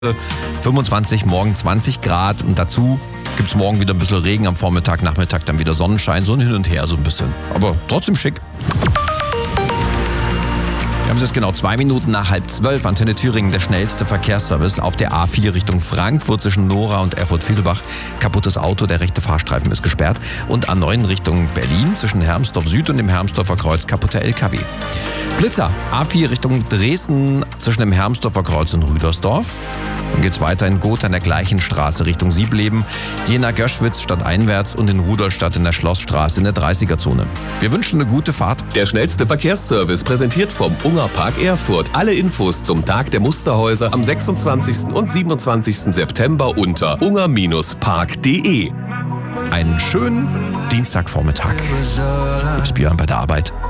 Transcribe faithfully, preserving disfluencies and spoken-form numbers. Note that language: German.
fünfundzwanzig, morgen zwanzig Grad und dazu gibt es morgen wieder ein bisschen Regen am Vormittag, Nachmittag dann wieder Sonnenschein, so ein Hin und Her so ein bisschen. Aber trotzdem schick. Wir haben es jetzt genau zwei Minuten nach halb zwölf. Antenne Thüringen, der schnellste Verkehrsservice auf der A vier Richtung Frankfurt zwischen Nora und Erfurt-Fieselbach. Kaputtes Auto, der rechte Fahrstreifen ist gesperrt. Und A neun Richtung Berlin zwischen Hermsdorf Süd und dem Hermsdorfer Kreuz, kaputter L K W. Blitzer, A vier Richtung Dresden zwischen dem Hermsdorfer Kreuz und Rüdersdorf. Dann geht's weiter in Gotha an der gleichen Straße Richtung Siebleben, Jena-Göschwitz stadteinwärts und in Rudolstadt in der Schlossstraße in der dreißiger-Zone. Wir wünschen eine gute Fahrt. Der schnellste Verkehrsservice präsentiert vom Ungerpark Erfurt. Alle Infos zum Tag der Musterhäuser am sechsundzwanzigsten und siebenundzwanzigsten September unter unger Park punkt de. Einen schönen Dienstagvormittag. Bis Björn bei der Arbeit.